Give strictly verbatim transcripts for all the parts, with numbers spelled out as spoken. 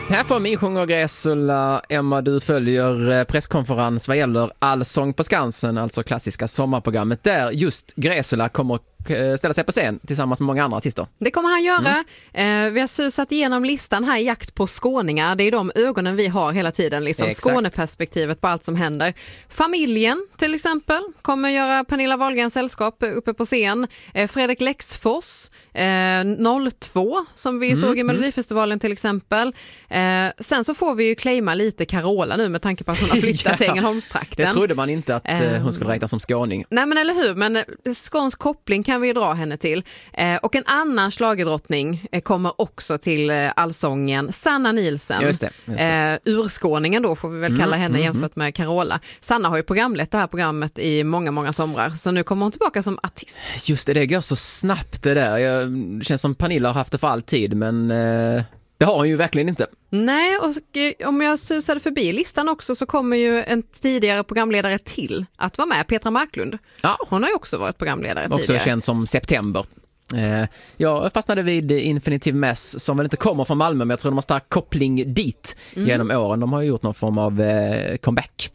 Här får Mi sjunger Gräsulla. Emma, du följer presskonferens vad gäller Allsång på Skansen, alltså klassiska sommarprogrammet där just Gräsulla kommer ställa sig på scen tillsammans med många andra artister. Det kommer han göra. Mm. Eh, vi har susat igenom listan här i jakt på skåningar. Det är de ögonen vi har hela tiden. Liksom Skåneperspektivet på allt som händer. Familjen till exempel kommer göra Pernilla Wahlgrens sällskap uppe på scen. Eh, Fredrik Lexfors, eh, noll två som vi mm. såg i Melodifestivalen till exempel. Eh, sen så får vi ju claima lite Carola nu med tanke på att hon har flyttat ja, till Ängelholmstrakten. Det trodde man inte att eh, hon skulle räknas som skåning. Nej men eller hur, men skånsk koppling kan vi dra henne till. Eh, och en annan schlagerdrottning eh, kommer också till eh, allsången, Sanna Nielsen. Just det, just det. Eh, urskåningen då får vi väl kalla henne mm, jämfört med Carola. Sanna har ju programlett det här programmet i många, många somrar. Så nu kommer hon tillbaka som artist. Just det, det går så snabbt det där. Jag, det känns som Pernilla har haft det för all tid, men eh, det har hon ju verkligen inte. Nej, och om jag susade förbi listan också så kommer ju en tidigare programledare till att vara med, Petra Marklund. Ja. Hon har ju också varit programledare också tidigare. Också känd som September. Eh, jag fastnade vid Infinitive Mess som väl inte kommer från Malmö, men jag tror de har stark koppling dit mm. genom åren. De har ju gjort någon form av eh, comeback.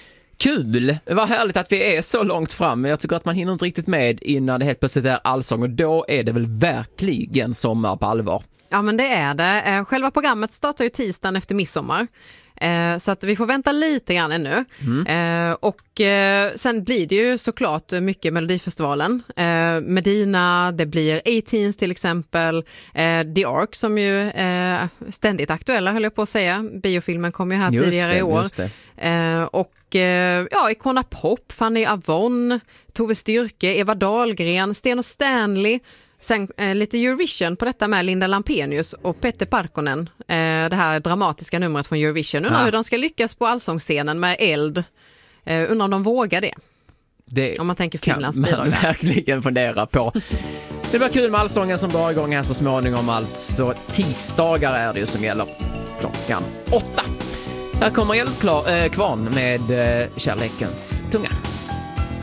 Kul! Vad härligt att vi är så långt fram. Jag tycker att man hinner inte riktigt med innan det helt plötsligt är allsång, och då är det väl verkligen sommar på allvar. Ja men det är det. Själva programmet startar ju tisdagen efter midsommar. Eh, så att vi får vänta lite grann ännu. Mm. Eh, och eh, sen blir det ju såklart mycket Melodifestivalen. Eh, Medina, det blir A-Teens till exempel. Eh, The Ark som ju är eh, ständigt aktuella höll jag på att säga. Biofilmen kom ju här just tidigare det, i år. Just det. Eh, och eh, ja, Icona Pop, Fanny Avon, Tove Styrke, Eva Dahlgren, Sten och Stanley. Sen eh, lite Eurovision på detta med Linda Lampenius och Petter Parkkonen. Eh, det här dramatiska numret från Eurovision. Undrar ja. hur de ska lyckas på allsångsscenen med eld. Eh, undrar om de vågar det. Det om man tänker Finlands kan bidrag. Man verkligen fundera på. Det var kul med allsången som drar igång här så småningom. Alltså tisdagar är det ju som gäller klockan åtta. Här kommer Eldkvarn med Kärlekens tunga.